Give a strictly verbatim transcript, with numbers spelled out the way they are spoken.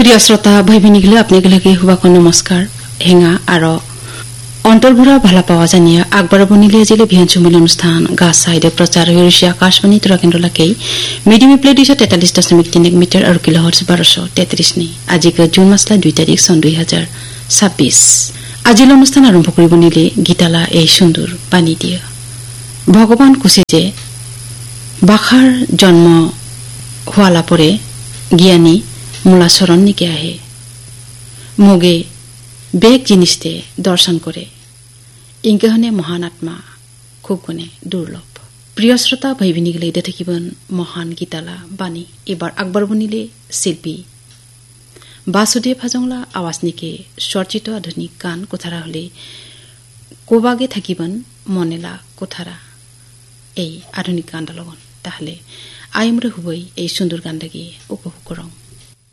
প্ৰিয় শ্ৰোতা ভাই ভনীগিলা আপনাগিলাকে হুবাকো নমস্কাৰ হেঙা আৰু অন্তৰ্ভুৰা ভালা পাওয়া জানিয়া আকবর বনিলে আজিলে ভিয়ান চুমিল অনুষ্ঠান গাছ সাইডে প্রচার হয়েছে আকাশবাণী তোরা কেন্দ্রলাকেই মিডিয়ামে প্লে দুইশ তেতাল্লিশ দশমিক তিন এক মিটার আর কিলোহার্টজ বারোশো তেত্রিশ নি আজিকে জুন মাসলা দুই তারিখ সন দুই হাজার ছাব্বিশ আজিল অনুষ্ঠান আরম্ভ কৰিব নিলে গীতালা এই সুন্দর পানি দিয়া ভগবান কুছে যে বাখার জন্ম হওয়ালা পরে জ্ঞানী মূলা চরণ নিকে আহে মোগে বেগ জিনিসতে দর্শন করে ইংকেহনে মহান আত্মা খুব গুণে দুর্লভ প্রিয় শ্রোতা ভাই ভিনিগিলে দে থাকিবন মহান গীতালা বাণী এবার আকবর বনিলে শিল্পী বাসুদেব হাজংলা আওয়াজ নিকে চর্চিত আধুনিক গান কোথারা হলে কোবাগে থাকিবন মনেলা কোথারা এই আধুনিক গানটা লগন তাহলে আইমরে হুবই এই সুন্দর গানটাকে উপভোগ করং।